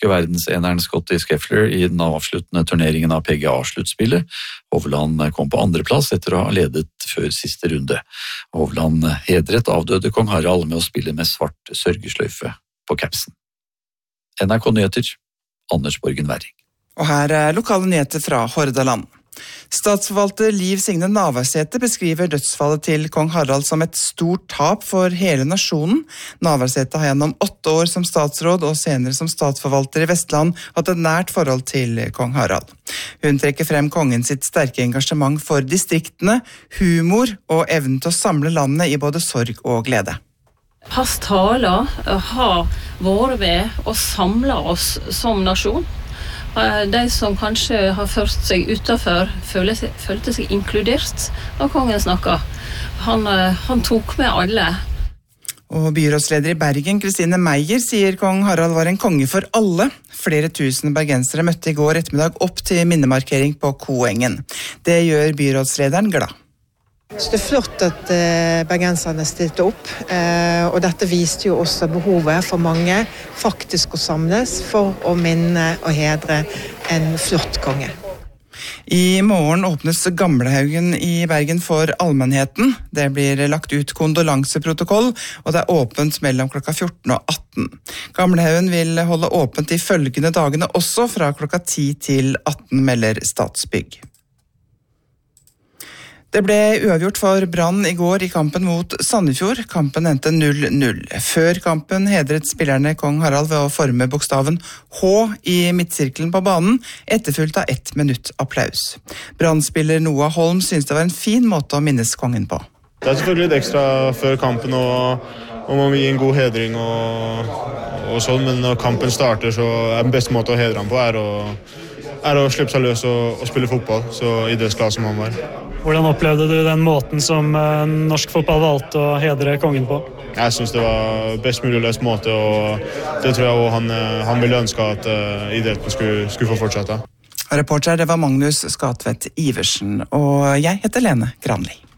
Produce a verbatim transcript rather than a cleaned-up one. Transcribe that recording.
norske verdenseneren Scotty Scheffler i den avsluttende turneringen av P G A-sluttspillet. Hovland kom på andreplass etter å ha ledet før siste runde. Hovland hedret avdøde kong Harald med å spille med svart sørgesløyfe på capsen. N R K Nyheter, Anders Borgen Werring. Og her er lokale nyheter fra Hordaland. Statsforvalter Liv Signe Navarsete beskriver dødsfallet til kong Harald som et stort tap for hele nasjonen. Navarsete har gjennom åtte år som statsråd og senere som statsforvalter i Vestland hatt et nært forhold til kong Harald. Hun trekker frem kongen sitt sterke engasjement for distriktene, humor og evnen til å samle landet i både sorg og glede. Hans taler har vært ved å samle oss som nasjon. De som kanskje har ført seg utenfor, følte seg inkludert når kongen snakket. Han, han tok med alle. Og byrådsleder i Bergen, Kristine Meyer, sier kong Harald var en konge for alle. Flere tusen bergensere møtte i går ettermiddag opp til minnemarkering på Koengen. Det gjør byrådslederen glad. Det er flott at bergenserne stilte opp, og dette viste jo også behovet for mange faktisk å samles for å minne og hedre en flott konge. I morgen åpnes Gamlehaugen i Bergen for allmennheten. Det blir lagt ut kondolanseprotokoll, og det er åpent mellom klokka fjorten og atten. Gamlehaugen vil holde åpent de følgende dagene også fra klokka ti til atten, melder Statsbygg. Det ble uavgjort for Brann i går i kampen mot Sandefjord. Kampen endte null null. Før kampen hedret spillerne kong Harald ved å forme bokstaven H i midtsirkelen på banen, etterfulgt av ett minutt applaus. Brannspiller Noah Holm synes det var en fin måte å minnes kongen på. Det er selvfølgelig litt ekstra før kampen, og, og man vil gi en god hedring og, og sånn, men når kampen starter så er den beste måten å hedre han på er å, er å slippe seg løs og, og spille fotball, så idrettsglad som han var. Hvordan opplevde du den måten som norsk fotball valgte å hedre kongen på? Jeg synes det var best mulig løst måte, og det tror jeg også han, han ville ønske at idretten skulle, skulle få fortsette. Reporter, det var Magnus Skatvedt Iversen, og jeg heter Lene Granli.